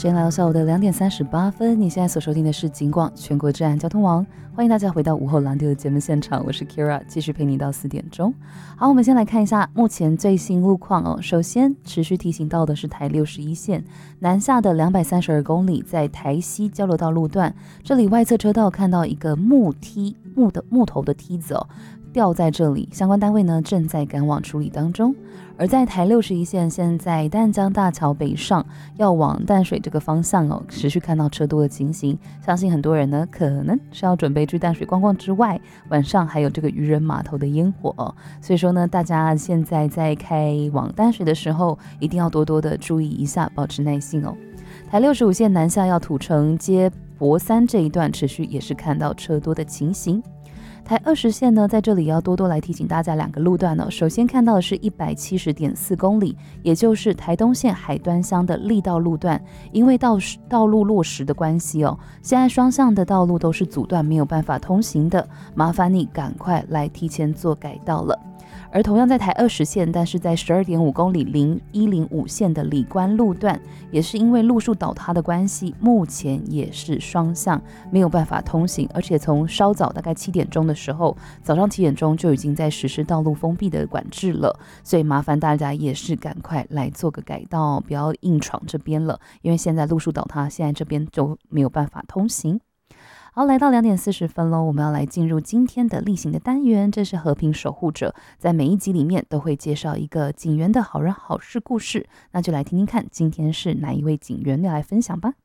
间来到下午的2点38分，你现在所收听的是警广全国治安交通网，欢迎大家回到午后蓝调的节目现场，我是 Kira， 继续陪你到4点钟。好，我们先来看一下目前最新路况哦。首先持续提醒到的是台61线南下的232公里，在台西交流道路段，这里外侧车道看到一个木头的梯子哦，掉在这里，相关单位呢正在赶往处理当中。而在台61线，现在淡江大桥北上要往淡水这个方向哦，持续看到车多的情形，相信很多人呢可能是要准备去淡水逛逛之外，晚上还有这个渔人码头的烟火哦，所以说呢，大家现在在开往淡水的时候，一定要多多的注意一下，保持耐性哦。台65线南下要土城接博三这一段，持续也是看到车多的情形。台20线呢，在这里要多多来提醒大家2个路段哦。首先看到的是 170.4 公里，也就是台东县海端乡的力道路段，因为道路落实的关系哦，现在双向的道路都是阻断，没有办法通行的，麻烦你赶快来提前做改道了。而同样在台20线，但是在 12.5 公里0105线的里关路段，也是因为路树倒塌的关系，目前也是双向没有办法通行，而且从稍早大概7点钟的时候，早上7点钟就已经在实施道路封闭的管制了，所以麻烦大家也是赶快来做个改道，不要硬闯这边了，因为现在路树倒塌，现在这边就没有办法通行。好，来到2点40分咯，我们要来进入今天的例行的单元，这是和平守护者，在每一集里面都会介绍一个警员的好人好事故事，那就来听听看今天是哪一位警员要来分享吧。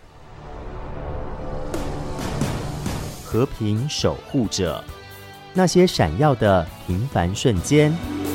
和平守护者，那些闪耀的平凡瞬间。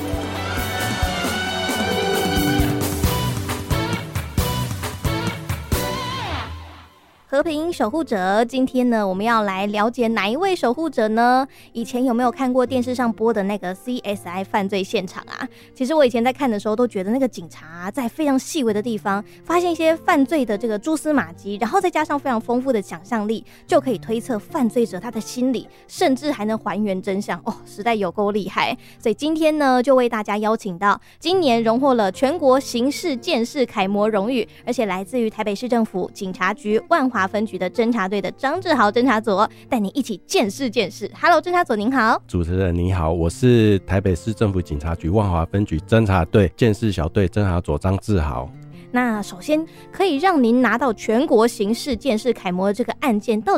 和平守护者，今天呢，我们要来了解哪一位守护者呢？以前有没有看过电视上播的那个 CSI 犯罪现场啊？其实我以前在看的时候，都觉得那个警察在非常细微的地方发现一些犯罪的这个蛛丝马迹，然后再加上非常丰富的想象力，就可以推测犯罪者他的心理，甚至还能还原真相哦，实在有够厉害。所以今天呢，就为大家邀请到今年荣获了全国刑事鉴识楷模荣誉，而且来自于台北市政府警察局万华分局的侦查队的张志豪侦查佐，带你一起见识见识。Hello， 侦查佐您好。 主持人你好，我是台北市政府警察局万华分局侦查队鉴识小队侦查佐张志豪。 那首先可以让您拿到全国刑事鉴识楷模的这个案件，到